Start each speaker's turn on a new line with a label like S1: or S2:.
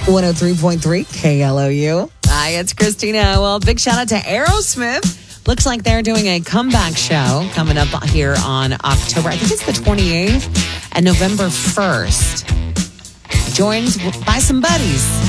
S1: 103.3 KLOU. Hi, it's Christina. Well, big shout out to Aerosmith. Looks like they're doing a comeback show coming up here on October, I think it's the 28th and November 1st. Joined by some buddies.